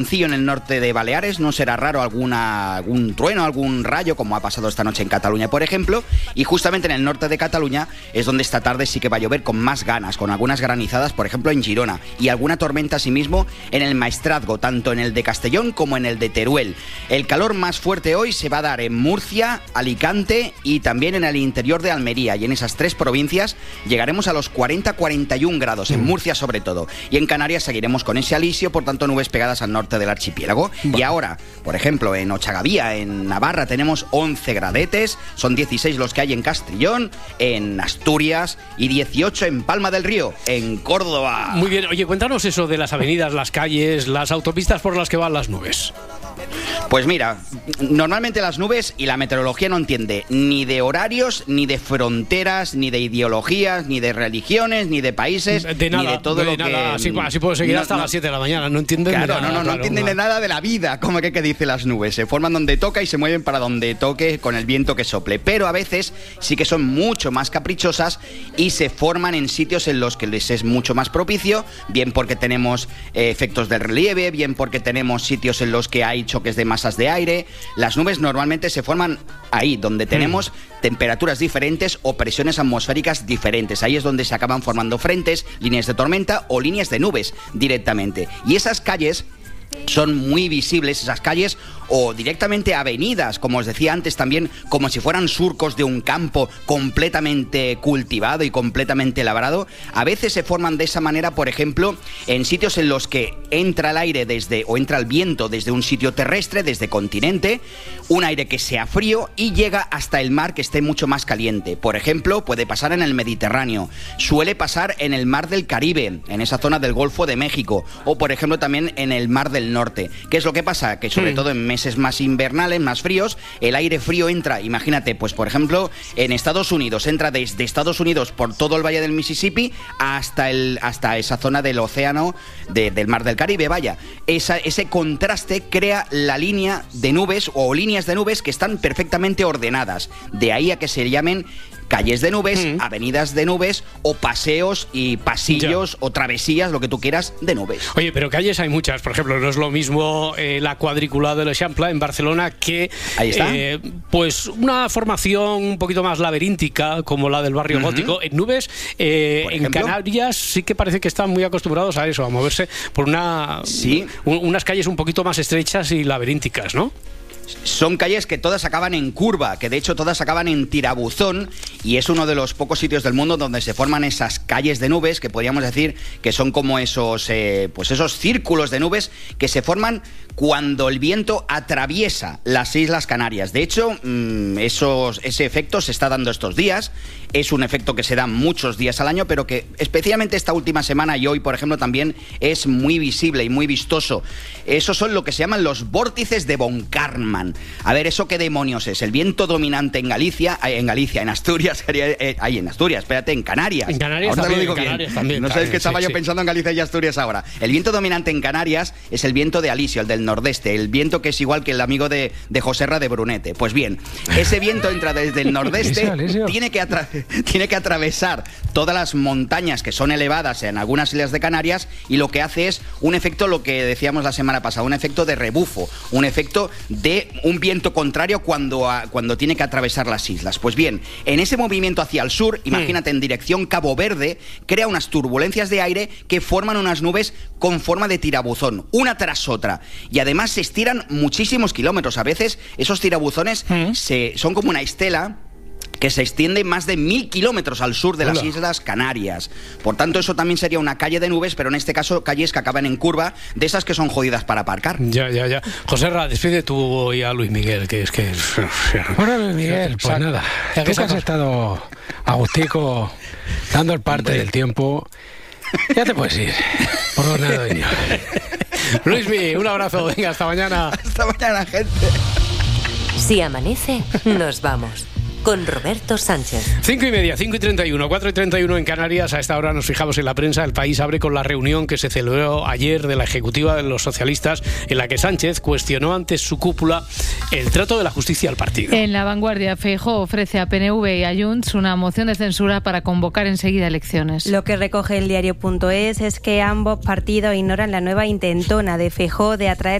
En el norte de Baleares no será raro algún trueno, algún rayo, como ha pasado esta noche en Cataluña, por ejemplo, y justamente en el norte de Cataluña es donde esta tarde sí que va a llover con más ganas, con algunas granizadas, por ejemplo, en Girona, y alguna tormenta asimismo en el Maestrazgo, tanto en el de Castellón como en el de Teruel. El calor más fuerte hoy se va a dar en Murcia, Alicante y también en el interior de Almería, y en esas tres provincias llegaremos a los 40-41 grados, en Murcia sobre todo, y en Canarias seguiremos con ese alisio, por tanto nubes pegadas al norte del archipiélago. Y ahora, por ejemplo, en Ochagavía, en Navarra, tenemos 11 gradetes, son 16 los que hay en Castellón, en Asturias, y 18 en Palma del Río, en Córdoba. Muy bien, oye, cuéntanos eso de las avenidas, las calles, las autopistas por las que van las nubes. Pues mira, normalmente las nubes y la meteorología no entiende ni de horarios, ni de fronteras, ni de ideologías, ni de religiones, ni de países, de nada, ni de todo lo nada. que... Así puedo seguir hasta las 7 de la mañana, no entienden claro, de nada. No entienden de nada de la vida, como que dice las nubes. Se forman donde toca y se mueven para donde toque con el viento que sople. Pero a veces sí que son mucho más caprichosas y se forman en sitios en los que les es mucho más propicio, bien porque tenemos efectos del relieve, bien porque tenemos sitios en los que hay choques de masas de aire. Las nubes normalmente se forman ahí, donde tenemos temperaturas diferentes o presiones atmosféricas diferentes. Ahí es donde se acaban formando frentes, líneas de tormenta o líneas de nubes directamente. Y esas calles son muy visibles, esas calles, o directamente avenidas, como os decía antes también, como si fueran surcos de un campo completamente cultivado y completamente labrado. A veces se forman de esa manera, por ejemplo, en sitios en los que entra el aire o entra el viento desde un sitio terrestre, desde continente, un aire que sea frío y llega hasta el mar que esté mucho más caliente. Por ejemplo, puede pasar en el Mediterráneo, suele pasar en el mar del Caribe, en esa zona del Golfo de México, o por ejemplo también en el mar del Norte. ¿Qué es lo que pasa? Que sobre todo en meses más invernales, más fríos, el aire frío entra, imagínate, pues por ejemplo, en Estados Unidos, entra desde Estados Unidos por todo el valle del Mississippi hasta esa zona del océano, del mar del Caribe, vaya. Ese contraste crea la línea de nubes o líneas de nubes que están perfectamente ordenadas. De ahí a que se llamen calles de nubes, avenidas de nubes o paseos y pasillos o travesías, lo que tú quieras, de nubes. Oye, pero calles hay muchas. Por ejemplo, no es lo mismo la cuadrícula de l'Eixample en Barcelona que pues una formación un poquito más laberíntica como la del barrio gótico. En nubes, en Canarias sí que parece que están muy acostumbrados a eso, a moverse por unas calles un poquito más estrechas y laberínticas, ¿no? Son calles que todas acaban en curva, que de hecho todas acaban en tirabuzón, y es uno de los pocos sitios del mundo donde se forman esas calles de nubes, que podríamos decir que son como esos círculos de nubes que se forman cuando el viento atraviesa las Islas Canarias. De hecho, ese efecto se está dando estos días. Es un efecto que se da muchos días al año, pero que especialmente esta última semana y hoy, por ejemplo, también es muy visible y muy vistoso. Esos son lo que se llaman los vórtices de von Karman. A ver, ¿eso qué demonios es? El viento dominante en Asturias, en Canarias. En Canarias ahora también, te lo digo en Canarias bien. también. No sabes que estaba yo pensando en Galicia y Asturias ahora. El viento dominante en Canarias es el viento de Alisio, el del nordeste, el viento que es igual que el amigo de Joserra de Brunete. Pues bien, ese viento entra desde el nordeste, tiene que atravesar todas las montañas que son elevadas en algunas islas de Canarias, y lo que hace es un efecto, lo que decíamos la semana pasada, un efecto de rebufo, un efecto de un viento contrario cuando tiene que atravesar las islas. Pues bien, en ese movimiento hacia el sur, imagínate, en dirección Cabo Verde, crea unas turbulencias de aire que forman unas nubes con forma de tirabuzón, una tras otra, y además se estiran muchísimos kilómetros. A veces esos tirabuzones son como una estela que se extiende más de 1000 kilómetros al sur de las Islas Canarias. Por tanto, eso también sería una calle de nubes, pero en este caso calles que acaban en curva, de esas que son jodidas para aparcar. Ya. Joserra, despide tú y a Luis Miguel, que es que... Bueno, Luis Miguel, pues nada. Tú que has estado agustico dando el parte del tiempo, ya te puedes ir. Por ordenado, niño. Luismi, un abrazo, venga, hasta mañana. Hasta mañana, gente. Si amanece, nos vamos. con Roberto Sánchez. 5:30, 5:31, 4:31 en Canarias. A esta hora nos fijamos en la prensa. El País abre con la reunión que se celebró ayer de la ejecutiva de los socialistas, en la que Sánchez cuestionó ante su cúpula el trato de la justicia al partido. En La Vanguardia, Feijóo ofrece a PNV y a Junts una moción de censura para convocar enseguida elecciones. Lo que recoge el diario.es es que ambos partidos ignoran la nueva intentona de Feijóo de atraer